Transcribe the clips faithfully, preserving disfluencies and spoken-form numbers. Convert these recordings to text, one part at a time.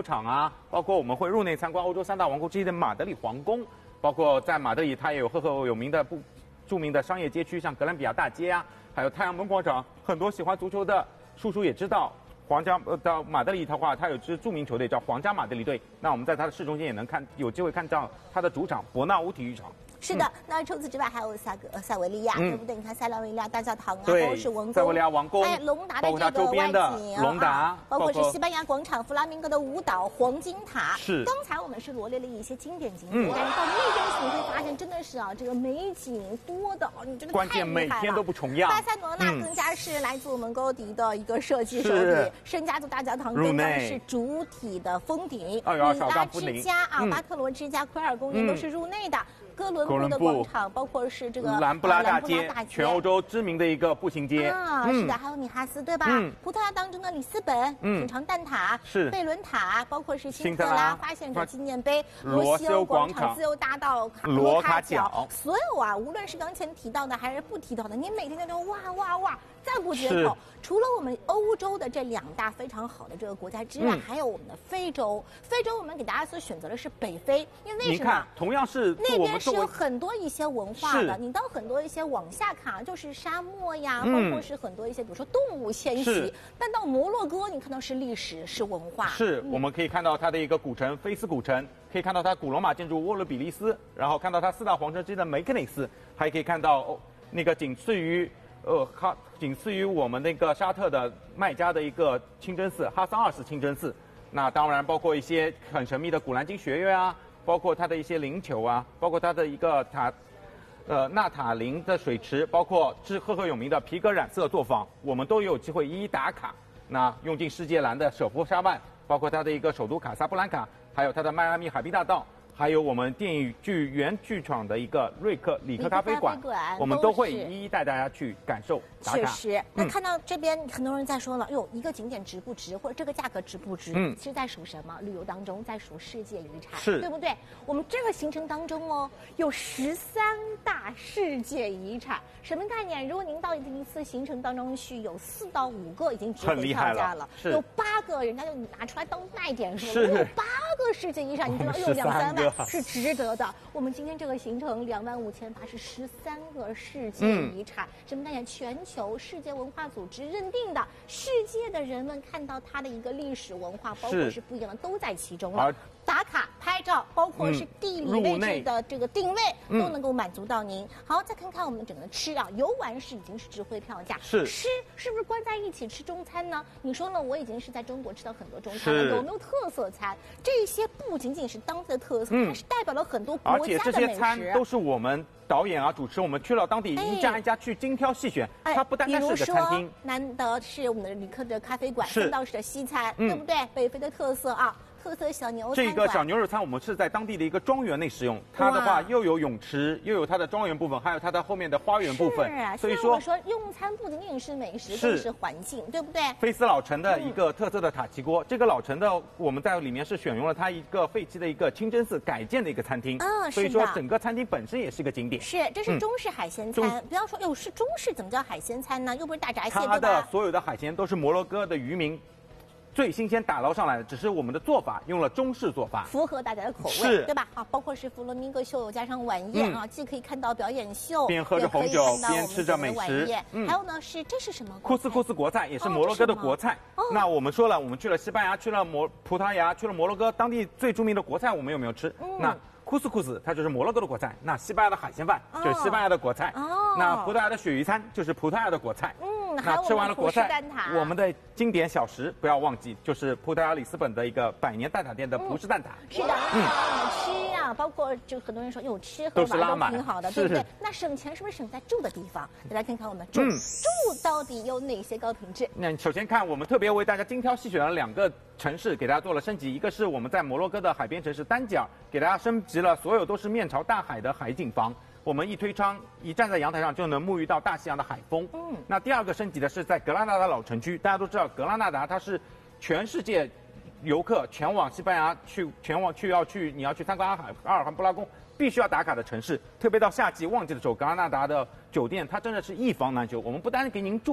球场啊，包括我们会入内参观欧洲三大王国之一的马德里皇宫，包括在马德里它也有赫赫有名的不著名的商业街区，像哥伦比亚大街啊，还有太阳门广场。很多喜欢足球的叔叔也知道。 皇家呃，到马德里的话，它有支著名球队叫皇家马德里队。那我们在它的市中心也能看，有机会看到它的主场伯纳乌体育场。 是的，嗯、那除此之外还有塞格呃塞维利亚，嗯、对不对？你看塞拉维利亚大教堂啊，包括是王宫， 塞维利亚王宫， 哎，隆达的这个外景， 隆达、啊， 包括是西班牙广场、弗拉明戈的舞蹈、黄金塔。 是。 刚才我们是罗列了一些经典景点，嗯、但是到那边去你会发现，真的是啊，这个美景多的，你真的关键每天都不重样。 巴塞罗那更加是来自我们高迪的一个设计手笔，圣家族大教堂更刚是主体的封顶，米拉之家啊，巴特罗之家、奎尔公园都是入内的。 哥伦布的广场，包括是这个兰布拉大街，全欧洲知名的一个步行街啊，是的，还有米哈斯，对吧？嗯，葡萄牙当中的里斯本，品尝蛋挞， 是贝伦塔，包括是新特拉发现者纪念碑、罗西欧广场、自由大道、罗卡角，所有啊，无论是刚才提到的还是不提到的，你每天都哇哇哇赞不绝口。除了我们欧洲的这两大非常好的这个国家之外，还有我们的非洲。非洲我们给大家所选择的是北非，因为为什么？ 同样是那边是有很多一些文化的，你到很多一些往下看就是沙漠呀，包括是很多一些比如说动物迁徙。但到摩洛哥，你看到是历史是文化。 是，我们可以看到它的一个古城菲斯古城，可以看到它古罗马建筑沃勒比利斯，然后看到它四大皇城之一的梅克内斯，还可以看到哦那个仅次于。 呃，哈，仅次于我们那个沙特的麦加的一个清真寺哈桑二世清真寺，那当然包括一些很神秘的古兰经学院啊，包括它的一些灵球啊，包括它的一个塔，呃纳塔林的水池，包括是赫赫有名的皮革染色作坊，我们都有机会一一打卡。那用尽世界蓝的首府沙万，包括它的一个首都卡萨布兰卡，还有它的迈阿密海滨大道。 还有我们电影剧原剧场的一个瑞克里克咖啡馆，我们都会一一带大家去感受打卡。 确实，那看到这边很多人在说了，哟，一个景点值不值，或者这个价格值不值？嗯，其实在数什么？旅游当中在数世界遗产， 是对不对？我们这个行程当中哦，有十三大世界遗产，什么概念？如果您到一次行程当中去，有四到五个已经值回票价了，有八个人家就拿出来当卖点说，有八个世界遗产，你知道有两三万。 是值得的。我们今天这个行程两万五千八是十三个世界遗产，什么概念？全球世界文化组织认定的，世界的人们看到它的一个历史文化，包括是不一样的，都在其中了。打卡、拍照，包括是地理位置的这个定位，都能够满足到您。好，再看看我们整个吃啊，游玩是已经是值回票价， 是吃是不是关在一起吃中餐呢？你说呢？我已经是在中国吃到很多中餐了，有没有特色餐？这些不仅仅是当地的特色，它是代表了很多国家的美食。 而且这些餐都是我们导演啊、主持，我们去了当地一家一家去精挑细选，它不单单是个餐厅。 难得是我们的旅客的咖啡馆，三道式的西餐，对不对？北非的特色啊。 特色小牛这个小牛肉餐，我们是在当地的一个庄园内使用。它的话又有泳池，又有它的庄园部分，还有它的后面的花园部分。 是，所以说我说用餐不仅仅是美食，更是环境，对不对？ 菲斯老城的一个特色的塔奇锅，这个老城的我们在里面是选用了它一个废弃的一个清真寺改建的一个餐厅。 嗯， 所以说整个餐厅本身也是一个景点。 是，这是中式海鲜餐。不要说哟，是中式，怎么叫海鲜餐呢？又不是大闸蟹，对吧？ 它的所有的海鲜都是摩洛哥的渔民 最新鲜打捞上来的，只是我们的做法用了中式做法， 符合大家的口味，对吧？啊，包括是弗洛明戈秀加上晚宴、嗯、啊，既可以看到表演秀， 边喝着红酒边吃着美食。 嗯、还有呢，是这是什么？ 库斯库斯国菜也是摩洛哥的国菜。哦、那我们说了，我们去了西班牙，去了摩葡萄牙，去了摩洛哥，当地最著名的国菜我们有没有吃？嗯、那库斯库斯它就是摩洛哥的国菜，那西班牙的海鲜饭就是西班牙的国菜，哦、那葡萄牙的鳕鱼餐就是葡萄牙的国菜。嗯 那吃完了国菜，我们的经典小食不要忘记，就是葡萄牙里斯本的一个百年蛋挞店的葡式蛋挞。 是的，嗯，吃呀，包括就很多人说，哟，吃喝玩都挺好的，对不对？那省钱是不是省在住的地方？大家看看我们住住到底有哪些高品质？ 那首先看，我们特别为大家精挑细选了两个城市，给大家做了升级。一个是我们在摩洛哥的海边城市丹吉尔，给大家升级了所有都是面朝大海的海景房。 我们一推窗，一站在阳台上就能沐浴到大西洋的海风。嗯，那第二个升级的是在格拉纳达老城区，大家都知道格拉纳达它是全世界游客前往西班牙去前往去要去你要去参观阿海阿尔罕布拉宫必须要打卡的城市。特别到夏季旺季的时候，格拉纳达的酒店它真的是一房难求。我们不单给您住了，还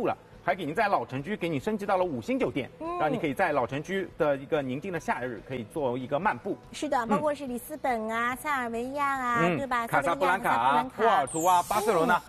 还给您在老城区给你升级到了五星酒店，嗯、让你可以在老城区的一个宁静的夏日可以做一个漫步。 是的，包括是里斯本啊、塞尔维亚啊，嗯、对吧？ 卡萨布兰卡啊、波尔图啊、巴塞罗那。